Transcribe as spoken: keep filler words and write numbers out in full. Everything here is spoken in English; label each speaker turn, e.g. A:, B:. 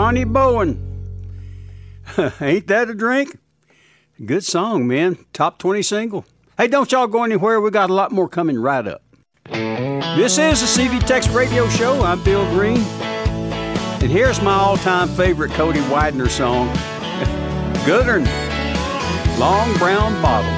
A: Johnny Bowen. Ain't that a drink? Good song, man. Top twenty single. Hey, don't y'all go anywhere. We got a lot more coming right up. This is the C V Tex Radio Show. I'm Bill Green. And here's my all-time favorite Cody Widener song. Good 'un. Long Brown Bottle.